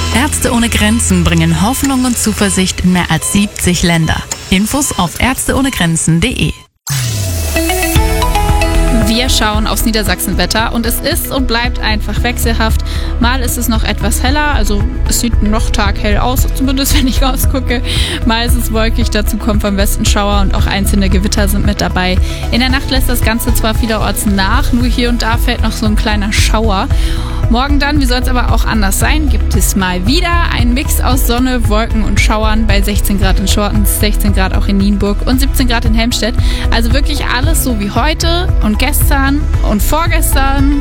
Ärzte ohne Grenzen bringen Hoffnung und Zuversicht in mehr als 70 Länder. Infos auf ärzteohnegrenzen.de. Wir schauen aufs Niedersachsenwetter und es ist und bleibt einfach wechselhaft. Mal ist es noch etwas heller, also es sieht noch taghell aus, zumindest wenn ich rausgucke. Mal ist es wolkig, dazu kommt vom Westen Schauer und auch einzelne Gewitter sind mit dabei. In der Nacht lässt das Ganze zwar vielerorts nach, nur hier und da fällt noch so ein kleiner Schauer. Morgen dann, wie soll es aber auch anders sein, gibt es mal wieder einen Mix aus Sonne, Wolken und Schauern bei 16 Grad in Schortens, 16 Grad auch in Nienburg und 17 Grad in Helmstedt. Also wirklich alles so wie heute und gestern und vorgestern.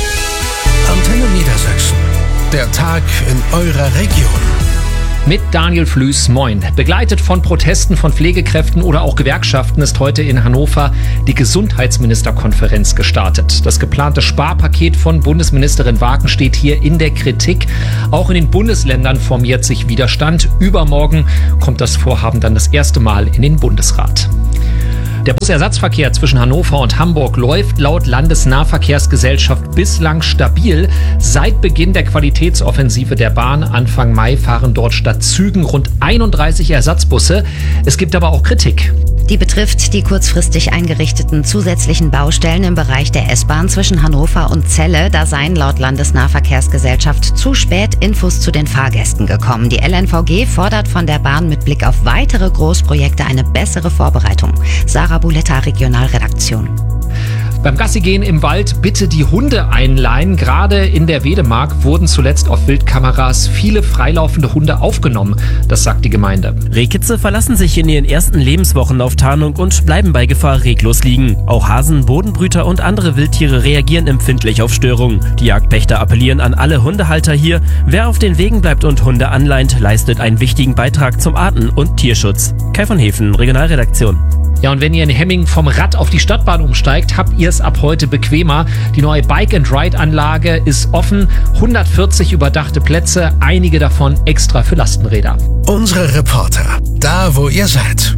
Antenne Niedersachsen. Der Tag in eurer Region. Mit Daniel Flüß, moin. Begleitet von Protesten von Pflegekräften oder auch Gewerkschaften ist heute in Hannover die Gesundheitsministerkonferenz gestartet. Das geplante Sparpaket von Bundesministerin Waken steht hier in der Kritik. Auch in den Bundesländern formiert sich Widerstand. Übermorgen kommt das Vorhaben dann das erste Mal in den Bundesrat. Der Busersatzverkehr zwischen Hannover und Hamburg läuft laut Landesnahverkehrsgesellschaft bislang stabil. Seit Beginn der Qualitätsoffensive der Bahn Anfang Mai fahren dort statt Zügen rund 31 Ersatzbusse. Es gibt aber auch Kritik. Die betrifft die kurzfristig eingerichteten zusätzlichen Baustellen im Bereich der S-Bahn zwischen Hannover und Celle. Da seien laut Landesnahverkehrsgesellschaft zu spät Infos zu den Fahrgästen gekommen. Die LNVG fordert von der Bahn mit Blick auf weitere Großprojekte eine bessere Vorbereitung. Sarah Buletta, Regionalredaktion. Beim Gassigehen im Wald bitte die Hunde einleihen. Gerade in der Wedemark wurden zuletzt auf Wildkameras viele freilaufende Hunde aufgenommen. Das sagt die Gemeinde. Rehkitze verlassen sich in ihren ersten Lebenswochen auf Tarnung und bleiben bei Gefahr reglos liegen. Auch Hasen, Bodenbrüter und andere Wildtiere reagieren empfindlich auf Störungen. Die Jagdpächter appellieren an alle Hundehalter hier. Wer auf den Wegen bleibt und Hunde anleint, leistet einen wichtigen Beitrag zum Arten- und Tierschutz. Kai von Hefen, Regionalredaktion. Ja, und wenn ihr in Hemming vom Rad auf die Stadtbahn umsteigt, habt ihr es ab heute bequemer. Die neue Bike-and-Ride-Anlage ist offen, 140 überdachte Plätze, einige davon extra für Lastenräder. Unsere Reporter, da wo ihr seid.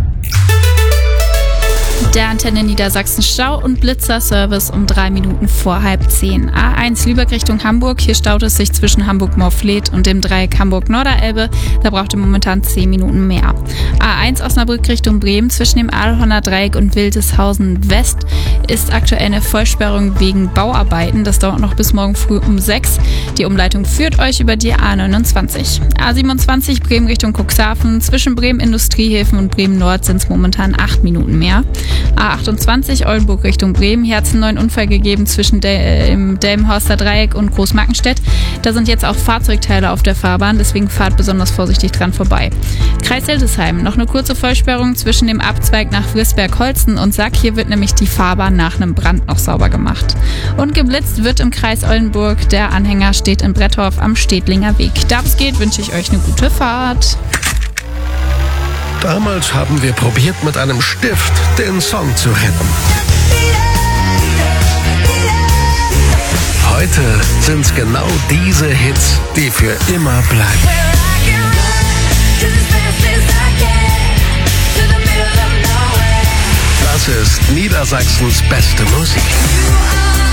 Der Antenne Niedersachsen Stau- und Blitzerservice um 3 Minuten vor 9:30. A1 Lübeck Richtung Hamburg. Hier staut es sich zwischen Hamburg-Morfleet und dem Dreieck Hamburg-Norderelbe. Da braucht ihr momentan 10 Minuten mehr. A1 Osnabrück Richtung Bremen zwischen dem Ahlhorner Dreieck und Wildeshausen West ist aktuell eine Vollsperrung wegen Bauarbeiten. Das dauert noch bis morgen früh um 6. Die Umleitung führt euch über die A29. A27 Bremen Richtung Cuxhaven. Zwischen Bremen Industriehäfen und Bremen Nord sind es momentan 8 Minuten mehr. A28 Oldenburg Richtung Bremen. Hier hat es einen neuen Unfall gegeben zwischen dem Delmenhorster Dreieck und Großmarkenstedt. Da sind jetzt auch Fahrzeugteile auf der Fahrbahn, deswegen fahrt besonders vorsichtig dran vorbei. Kreis Hildesheim, noch eine kurze Vollsperrung zwischen dem Abzweig nach Friesberg-Holzen und Sack. Hier wird nämlich die Fahrbahn nach einem Brand noch sauber gemacht. Und geblitzt wird im Kreis Oldenburg. Der Anhänger steht in Brettorf am Stedtlinger Weg. Da es geht, wünsche ich euch eine gute Fahrt. Damals haben wir probiert, mit einem Stift den Song zu retten. Heute sind's genau diese Hits, die für immer bleiben. Das ist Niedersachsens beste Musik.